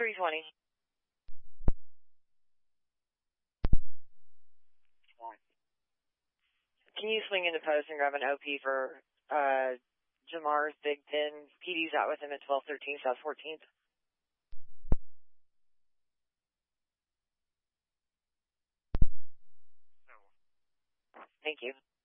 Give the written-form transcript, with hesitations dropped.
320. Can you swing into post and grab an OP for Jamar's Big Pin? PD's out with him at 1213 South 14th. Thank you.